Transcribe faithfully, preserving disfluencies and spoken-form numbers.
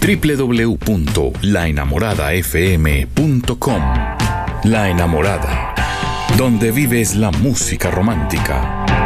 doble u doble u doble u punto la enamorada f m punto com. La Enamorada, donde vives la música romántica.